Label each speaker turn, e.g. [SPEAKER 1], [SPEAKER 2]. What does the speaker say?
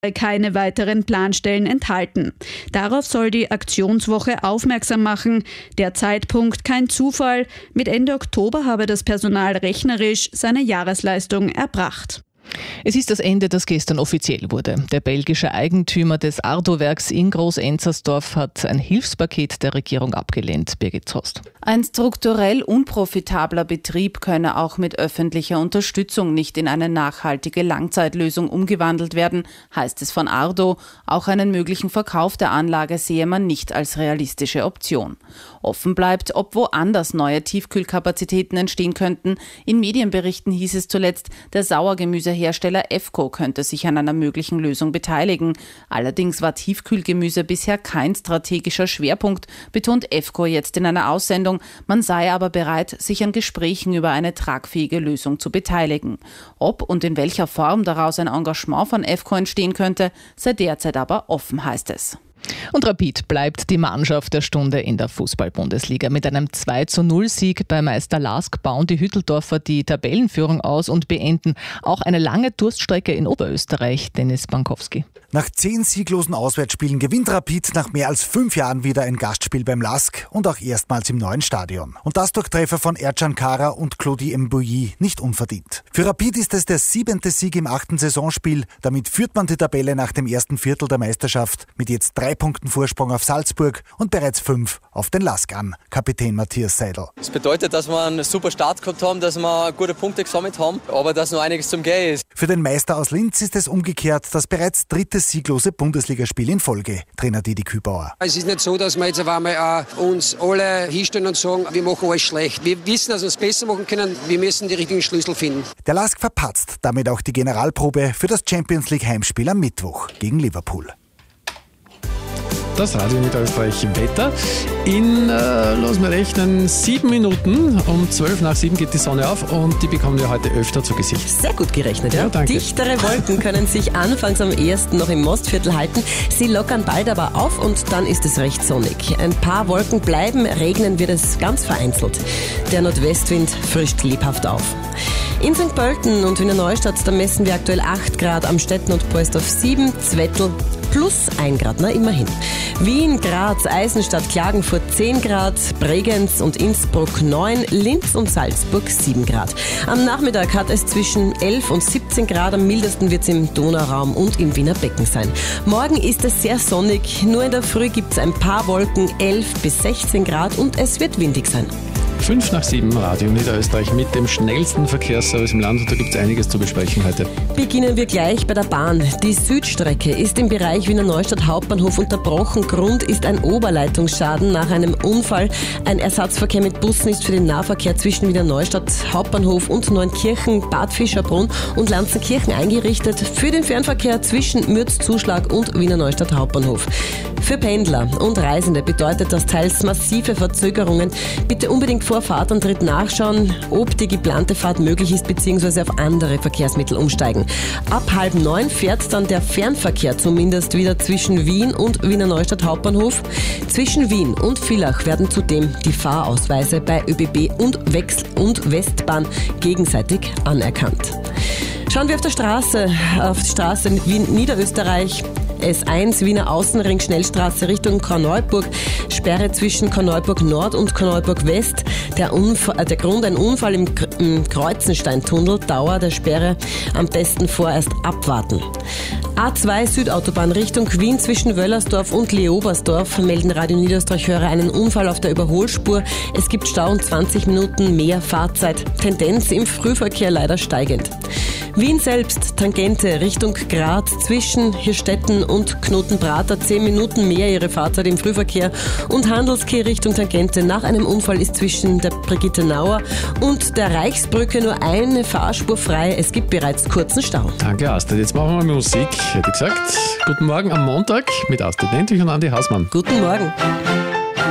[SPEAKER 1] keine weiteren Planstellen enthalten. Darauf soll die Aktionswoche aufmerksam machen. Der Zeitpunkt kein Zufall. Mit Ende Oktober habe das Personal rechnerisch seine Jahresleistung erbracht.
[SPEAKER 2] Es ist das Ende, das gestern offiziell wurde. Der belgische Eigentümer des Ardo-Werks in Groß-Enzersdorf hat ein Hilfspaket der Regierung abgelehnt. Birgit Zost.
[SPEAKER 3] Ein strukturell unprofitabler Betrieb könne auch mit öffentlicher Unterstützung nicht in eine nachhaltige Langzeitlösung umgewandelt werden, heißt es von Ardo. Auch einen möglichen Verkauf der Anlage sehe man nicht als realistische Option. Offen bleibt, ob woanders neue Tiefkühlkapazitäten entstehen könnten. In Medienberichten hieß es zuletzt, der Sauergemüsehersteller Efco könnte sich an einer möglichen Lösung beteiligen. Allerdings war Tiefkühlgemüse bisher kein strategischer Schwerpunkt, betont Efco jetzt in einer Aussendung. Man sei aber bereit, sich an Gesprächen über eine tragfähige Lösung zu beteiligen. Ob und in welcher Form daraus ein Engagement von Efco entstehen könnte, sei derzeit aber offen, heißt es.
[SPEAKER 2] Und Rapid bleibt die Mannschaft der Stunde in der Fußball-Bundesliga. Mit einem 2:0-Sieg bei Meister LASK bauen die Hütteldorfer die Tabellenführung aus und beenden auch eine lange Durststrecke in Oberösterreich. Dennis Bankowski.
[SPEAKER 4] Nach 10 sieglosen Auswärtsspielen gewinnt Rapid nach mehr als 5 Jahren wieder ein Gastspiel beim LASK und auch erstmals im neuen Stadion. Und das durch Treffer von Ercan Kara und Claudie Mbouyi nicht unverdient. Für Rapid ist es der 7. Sieg im 8. Saisonspiel. Damit führt man die Tabelle nach dem ersten Viertel der Meisterschaft mit jetzt 3 Punkten Vorsprung auf Salzburg und bereits 5 auf den LASK an. Kapitän Matthias Seidel.
[SPEAKER 5] Das bedeutet, dass wir einen super Start gehabt haben, dass wir gute Punkte gesammelt haben, aber dass noch einiges zum Gehen ist.
[SPEAKER 4] Für den Meister aus Linz ist es umgekehrt das bereits 3. sieglose Bundesligaspiel in Folge. Trainer Didi Kübauer.
[SPEAKER 6] Es ist nicht so, dass wir jetzt auf einmal uns alle hinstellen und sagen, wir machen alles schlecht. Wir wissen, dass wir es besser machen können. Wir müssen die richtigen Schlüssel finden.
[SPEAKER 4] Der LASK verpatzt damit auch die Generalprobe für das Champions League Heimspiel am Mittwoch gegen Liverpool.
[SPEAKER 7] Das Radio Niederösterreich Wetter. In, lass mal rechnen, 7 Minuten. Um 7:12 geht die Sonne auf und die bekommen wir heute öfter zu Gesicht.
[SPEAKER 8] Sehr gut gerechnet, ja.
[SPEAKER 7] Danke.
[SPEAKER 8] Dichtere Wolken können sich anfangs am ehesten noch im Mostviertel halten. Sie lockern bald aber auf und dann ist es recht sonnig. Ein paar Wolken bleiben, regnen wird es ganz vereinzelt. Der Nordwestwind frischt lebhaft auf. In St. Pölten und Wiener Neustadt, da messen wir aktuell 8 Grad, am Stetten und Poelsdorf 7, Zwettl plus 1 Grad, na immerhin. Wien, Graz, Eisenstadt, Klagenfurt 10 Grad, Bregenz und Innsbruck 9, Linz und Salzburg 7 Grad. Am Nachmittag hat es zwischen 11 und 17 Grad, am mildesten wird es im Donauraum und im Wiener Becken sein. Morgen ist es sehr sonnig, nur in der Früh gibt es ein paar Wolken, 11 bis 16 Grad und es wird windig sein.
[SPEAKER 7] 7:05 Radio Niederösterreich mit dem schnellsten Verkehrsservice im Land und da gibt es einiges zu besprechen heute.
[SPEAKER 8] Beginnen wir gleich bei der Bahn. Die Südstrecke ist im Bereich Wiener Neustadt Hauptbahnhof unterbrochen. Grund ist ein Oberleitungsschaden nach einem Unfall. Ein Ersatzverkehr mit Bussen ist für den Nahverkehr zwischen Wiener Neustadt Hauptbahnhof und Neunkirchen, Bad Fischerbrunn und Lanzenkirchen eingerichtet. Für den Fernverkehr zwischen Mürz-Zuschlag und Wiener Neustadt Hauptbahnhof. Für Pendler und Reisende bedeutet das teils massive Verzögerungen. Bitte unbedingt vor Fahrtantritt nachschauen, ob die geplante Fahrt möglich ist bzw. auf andere Verkehrsmittel umsteigen. Ab 8:30 fährt dann der Fernverkehr zumindest wieder zwischen Wien und Wiener Neustadt Hauptbahnhof. Zwischen Wien und Villach werden zudem die Fahrausweise bei ÖBB und Westbahn gegenseitig anerkannt. Schauen wir auf die Straße in Wien, Niederösterreich. S1 Wiener Außenring Schnellstraße Richtung Korneuburg, Sperre zwischen Korneuburg Nord und Korneuburg West. Der Grund ein Unfall im Kreuzensteintunnel, Dauer der Sperre am besten vorerst abwarten. A2 Südautobahn Richtung Wien zwischen Wöllersdorf und Leobersdorf melden Radio Niederösterreich-Hörer einen Unfall auf der Überholspur. Es gibt Stau und 20 Minuten mehr Fahrzeit. Tendenz im Frühverkehr leider steigend. Wien selbst, Tangente Richtung Graz zwischen Hirstetten und Knotenprater, 10 Minuten mehr ihre Fahrzeit im Frühverkehr und Handelskeh Richtung Tangente. Nach einem Unfall ist zwischen der Brigittenauer und der Reichsbrücke nur eine Fahrspur frei. Es gibt bereits kurzen Stau.
[SPEAKER 7] Danke Astrid, jetzt machen wir mal Musik, hätte ich gesagt. Guten Morgen am Montag mit Astrid Nentwich und Andi Hausmann.
[SPEAKER 8] Guten Morgen.